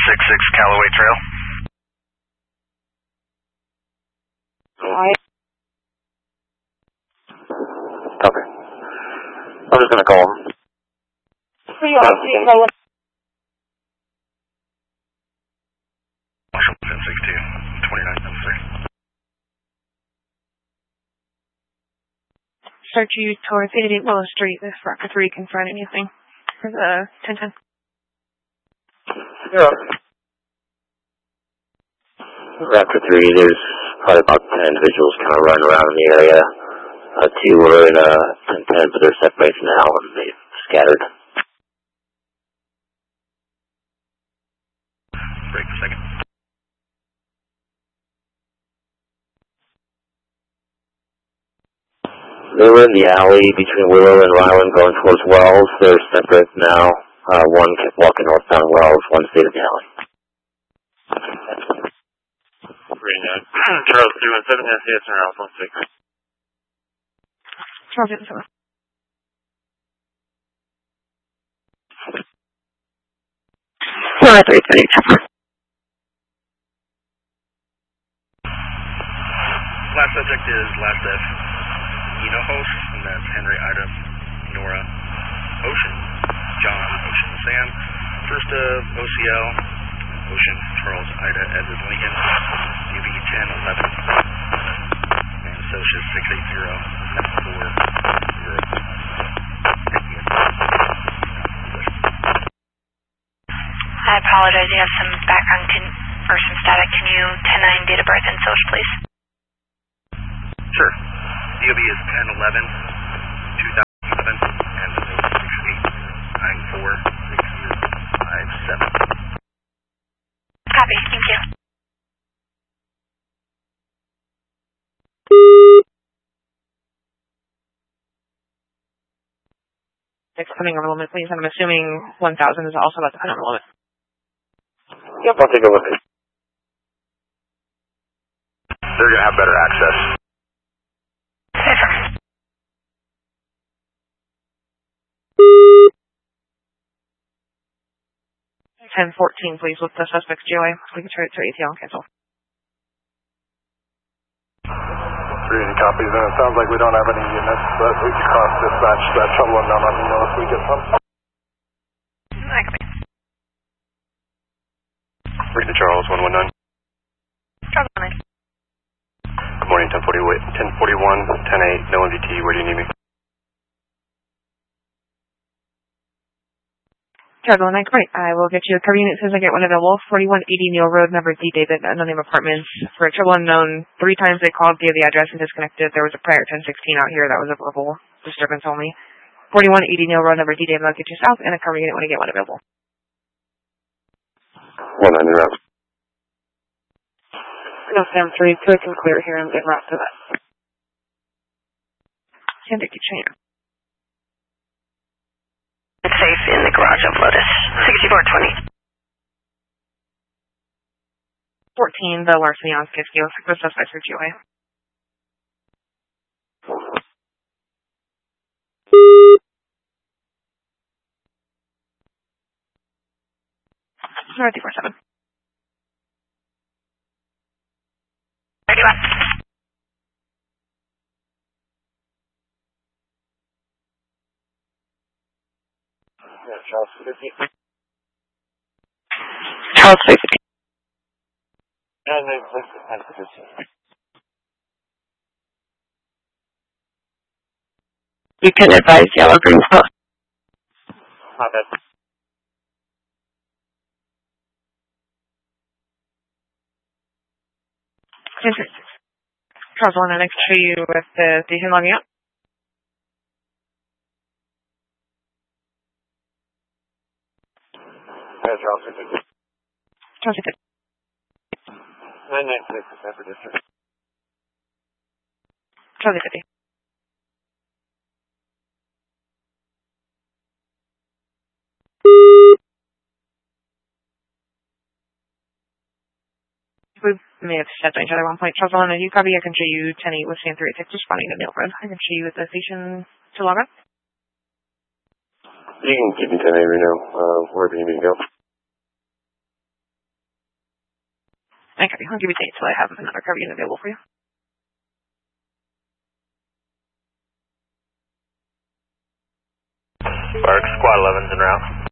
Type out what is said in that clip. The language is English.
1066 Callaway Trail. Okay. I'm just going to call him. 1062, 2973. Search you towards 88 Willow Street, this Rocker 3 can find anything for the 1010. Yeah. Raptor 3, there's probably about 10 individuals kind of running around in the area. 2 were in 1010, but they're separated now and they've scattered. Break a second. They were in the alley between Willow and Ryland going towards Wells. They're separate now. One kept walking northbound Wells, one stayed in the alley. Charles 317, yes, and Alpha 6. Charles 317. Charles 317. Last subject is last F. Hinojosa, and that's Henry, Ida, Nora, Ocean, John, Ocean, Sam. First of OCL, Ocean, Charles, Ida, Edward, Lincoln, UB 1011, and Associate 680, I apologize, you have some background or some static. Can you 10-9 date of birth and social, please? Sure. DOB is 1011, 2011, and 68946057. Copy, thank you. Next coming over limit, please. I'm assuming 1000 is also about the pen over limit. Yep, I'll take a look. They're going to have better access. 1014, please, with the suspect's GOA. We can try it to ATL and cancel. Reading copies, and it sounds like we don't have any units, but we can cross dispatch that trouble and let me know if we get some. Reading Charles 119. Charles 119. Good morning, 1041, 10-8, no MVT, where do you need me? Charles 119, great. I will get you a cover unit as soon as I get one available. 4180 Neal Road, number D. David, no-name apartments. For a trouble unknown, 3 times they called, gave the address, and disconnected. There was a prior 1016 out here that was a verbal disturbance only. 4180 Neal Road, number D. David, I'll get you south, and a cover unit when I get one available. 190 route. No, Sam 3, quick and clear here. I'm getting route to that. Can't take a chain. It's safe in the garage of Lotus. 6420. 14, the larceny on Skidskill, the suspects for GOA. Sorry, 247. 31. Charles 50. Charles 50. You can advise yellow green post. Not bad. Charles 1, next to you with the station logging out. Charles 50. Charles 50. 996 for district. Charlie 50. We may have said to each other at one point. Charles 1, you copy? I can show you 10-8 with Sam 386 responding to Neal Road. I can show you at the station to log on. You can keep me 10-8 right now, wherever you need to go. Okay, I'll give you dates till I have another cover unit available for you. Spark, Squad 11's en route.